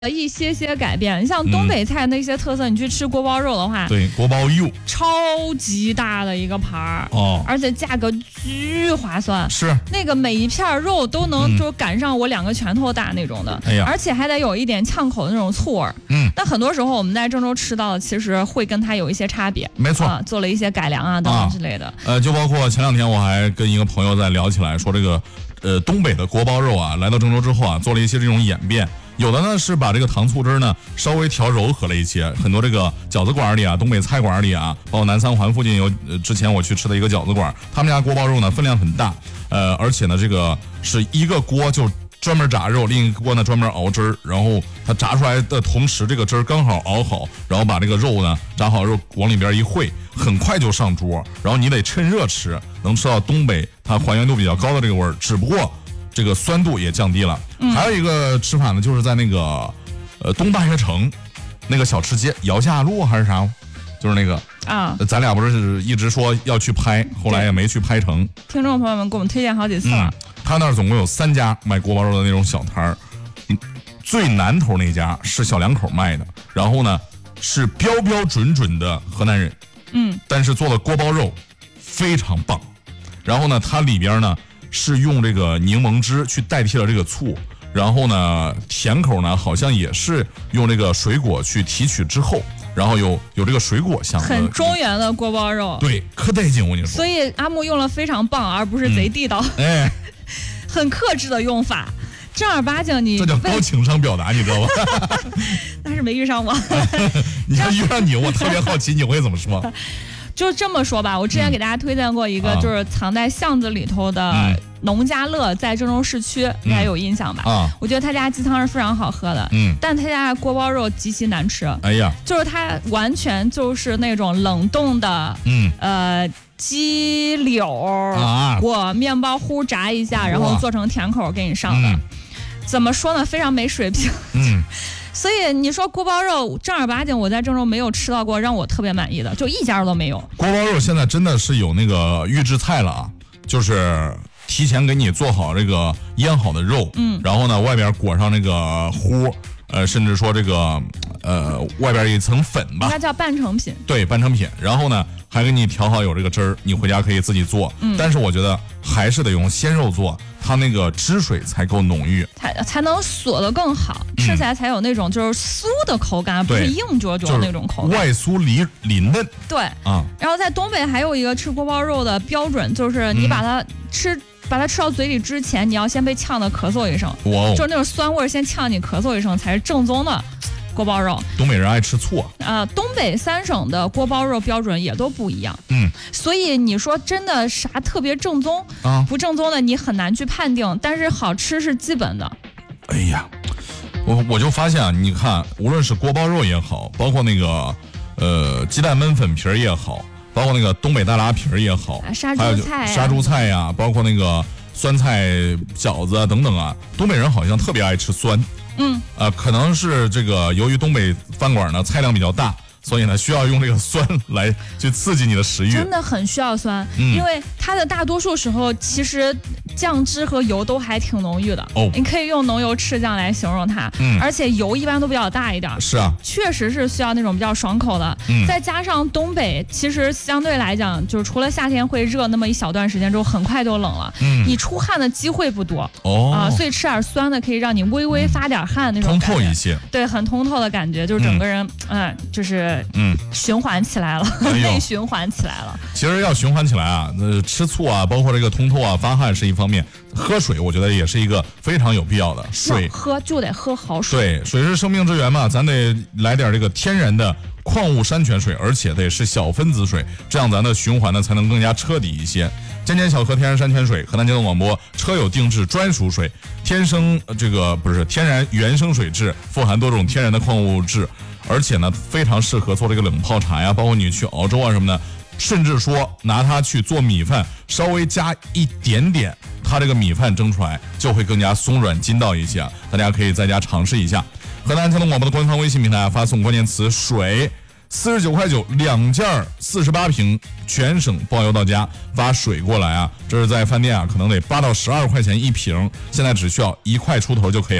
一些改变，像东北菜那些特色，你去吃锅包肉的话， 对，锅包肉超级大的一个盘儿哦， 而且价格巨划算， 是那个每一片肉都能就赶上我2个拳头大那种的， 哎呀， 而且还得有一点呛口的那种醋味儿。但很多时候我们在郑州吃到的，其实会跟它有一些差别， 没错， 做了一些改良啊等等之类的。 就包括前2天我还跟一个朋友在聊起来，说这个东北的锅包肉啊，来到郑州之后啊，做了一些这种演变。有的呢是把这个糖醋汁呢稍微调柔和了一些，很多这个饺子馆里啊、东北菜馆里啊，包括南三环附近有之前我去吃的一个饺子馆，他们家锅包肉呢分量很大，而且呢这个是一个锅就专门炸肉，另一个锅呢专门熬汁儿，然后它炸出来的同时，这个汁儿刚好熬好，然后把这个肉呢炸好肉往里边一烩，很快就上桌，然后你得趁热吃，能吃到东北它还原度比较高的这个味儿，只不过这个酸度也降低了。还有一个吃法呢，就是在那个东大学城那个小吃街，姚夏路还是啥，就是那个啊，咱俩不是一直说要去拍，后来也没去拍成。 听众朋友们给我们推荐好几次了。 他那儿总共有3家卖锅包肉的那种小摊儿，最南头那家是小两口卖的，然后呢是标准的河南人，但是做的锅包肉非常棒。然后呢，它里边呢是用这个柠檬汁去代替了这个醋，然后呢甜口呢好像也是用这个水果去提取之后，然后有这个水果香， 很中原的锅包肉， 对，可带劲，我跟你说。 所以阿木用了非常棒，而不是贼地道，很克制的用法，正儿八经你这叫高情商表达，你知道吧？ 但是没遇上我。 你要遇上你，我特别好奇你会怎么说。 就这么说吧，我之前给大家推荐过一个，就是藏在巷子里头的农家乐，在郑州市区，你还有印象吧？我觉得他家鸡汤是非常好喝的，但他家锅包肉极其难吃。哎呀，就是它完全就是那种冷冻的，鸡柳裹面包糊炸一下，然后做成甜口给你上的。怎么说呢？非常没水平。所以你说锅包肉正儿八经，我在郑州没有吃到过让我特别满意的，就一家都没有。 锅包肉现在真的是有那个预制菜了啊，就是提前给你做好这个腌好的肉，然后呢外边裹上那个糊，甚至说这个外边一层粉吧， 它叫半成品。 对，半成品。然后呢还给你调好有这个汁儿，你回家可以自己做。但是我觉得还是得用鲜肉做，它那个汁水才够浓郁， 才能锁得更好，吃起来才有那种就是酥的口感，不是硬啄的那种口感， 外酥里嫩。 对啊。然后在东北还有一个吃锅包肉的标准，就是你把它吃到嘴里之前，你要先被呛的咳嗽一声，就是那种酸味先呛你咳嗽一声，才是正宗的锅包肉。 东北人爱吃醋啊。东北3省的锅包肉标准也都不一样，所以你说真的啥特别正宗啊不正宗的你很难去判定，但是好吃是基本的。 哎呀，我就发现啊，你看无论是锅包肉也好，包括那个鸡蛋焖粉皮儿也好，包括那个东北大拉皮儿也好， 杀猪菜呀，包括那个酸菜饺子啊等等啊，东北人好像特别爱吃酸。可能是这个由于东北饭馆呢菜量比较大，所以呢需要用这个酸来去刺激你的食欲， 真的很需要酸，因为它的大多数时候其实酱汁和油都还挺浓郁的。你可以用浓油赤酱来形容它，而且油一般都比较大一点。 是啊， 确实是需要那种比较爽口的。再加上东北其实相对来讲，就是除了夏天会热那么一小段时间之后，很快就冷了。你出汗的机会不多所以吃点酸的可以让你微微发点汗那种通透一些。 对，很通透的感觉，就是整个人就是循环起来了，内循环起来了。 其实要循环起来啊，吃醋啊，包括这个通透啊、发汗是一方面，喝水我觉得也是一个非常有必要的。水喝就得喝好水， 对，水是生命之源嘛，咱得来点这个天然的矿物山泉水，而且得是小分子水，这样咱的循环呢才能更加彻底一些。尖尖小河天然山泉水，河南交通广播车友定制专属水，天然原生水质，富含多种天然的矿物质，而且呢非常适合做这个冷泡茶呀，包括你去熬粥啊什么的，甚至说拿它去做米饭，稍微加一点点，它这个米饭蒸出来就会更加松软筋道一些，大家可以在家尝试一下。河南交通广播的官方微信平台发送关键词水，49块92件，48瓶，全省包邮到家。发水过来啊，这是在饭店啊，可能得8到12块钱一瓶，现在只需要1块出头就可以了。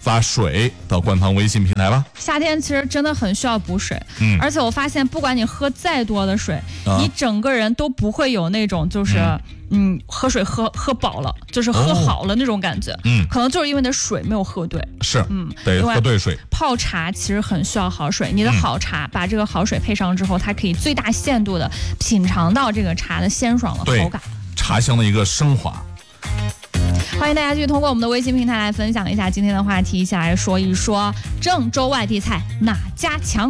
发水到官方微信平台吧。 夏天其实真的很需要补水，而且我发现不管你喝再多的水，你整个人都不会有那种就是喝水喝饱了，就是喝好了那种感觉。可能就是因为你的水没有喝对。 是，得喝对水。 泡茶其实很需要好水，你的好茶把这个好水配上之后，它可以最大限度的品尝到这个茶的鲜爽的口感， 茶香的一个升华。 欢迎大家继续通过我们的微信平台来分享一下今天的话题，一起来说一说郑州外地菜哪家强。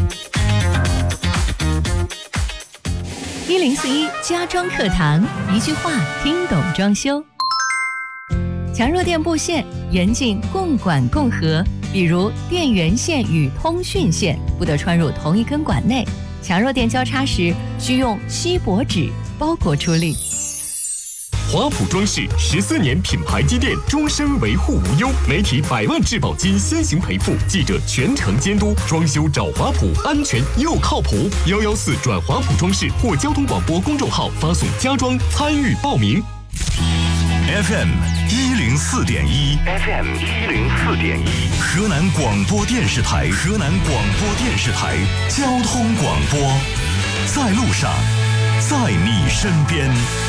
1041家装课堂，一句话听懂装修。强弱电布线严禁共管共合，比如电源线与通讯线不得穿入同一根管内。强弱电交叉时需用锡箔纸包裹处理。 华普装饰14年品牌积淀，终身维护无忧，媒体100万质保金先行赔付，记者全程监督，装修找华普，安全又靠谱。114转华普装饰或交通广播公众号发送家装参与报名。 FM 104.1 FM 104.1河南广播电视台交通广播，在路上，在你身边。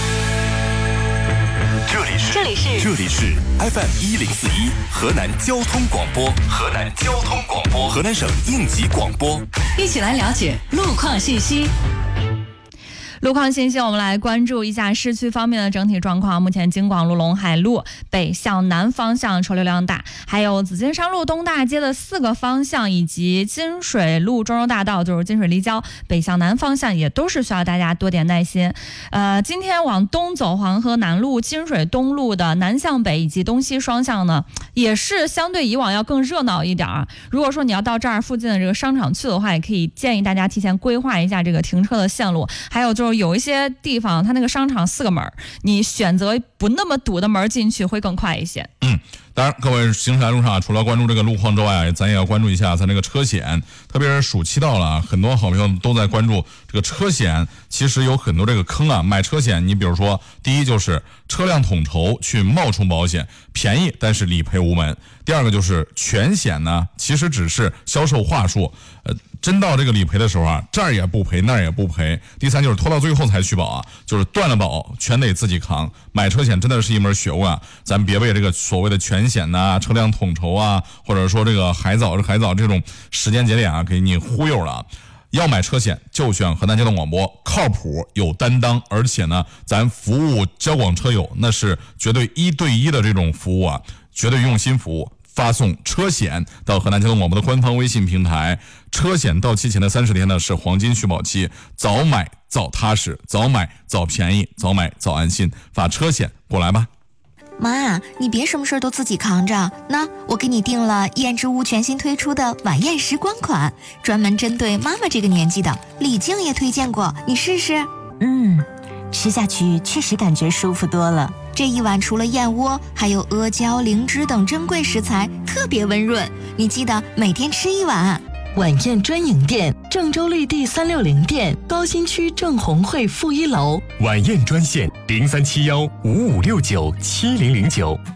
这里是 FM 104.1河南交通广播，河南省应急广播， 一起来了解路况信息。 路况信息，我们来关注一下市区方面的整体状况。目前京广路陇海路北向南方向车流量大，还有紫金山路东大街的4个方向，以及金水路中州大道，就是金水立交北向南方向，也都是需要大家多点耐心。今天往东走，黄河南路、金水东路的南向北以及东西双向呢，也是相对以往要更热闹一点。如果说你要到这儿附近的这个商场去的话，也可以建议大家提前规划一下这个停车的线路，还有就是有一些地方它那个商场4个门，你选择不那么堵的门进去会更快一些。 当然各位行驶在路上，除了关注这个路况之外，咱也要关注一下咱这个车险，特别是暑期到了，很多好朋友都在关注这个车险。其实有很多这个坑啊，买车险你比如说，第一就是车辆统筹去冒充保险，便宜但是理赔无门。第二个就是全险呢，其实只是销售话术，真到这个理赔的时候啊，这儿也不赔那儿也不赔。第三就是拖到最后才续保啊，就是断了保全得自己扛。买车险真的是一门学问啊，咱别被这个所谓的全险呐、车辆统筹啊，或者说这个海早这种时间节点啊，给你忽悠了。要买车险就选河南交通广播，靠谱有担当，而且呢，咱服务交广车友那是绝对1对1的这种服务啊，绝对用心服务。发送车险到河南交通广播的官方微信平台，车险到期前的30天呢是黄金续保期，早买早踏实，早买早便宜，早买早安心，发车险过来吧。 妈，你别什么事都自己扛着，那我给你订了燕之屋全新推出的晚宴时光款，专门针对妈妈这个年纪的，李静也推荐过，你试试。 吃下去确实感觉舒服多了。 这一碗除了燕窝，还有阿胶、灵芝等珍贵食材，特别温润。你记得每天吃1碗。 晚宴专营店，郑州绿地360店，高新区郑红汇负1楼。 晚宴专线037155697009。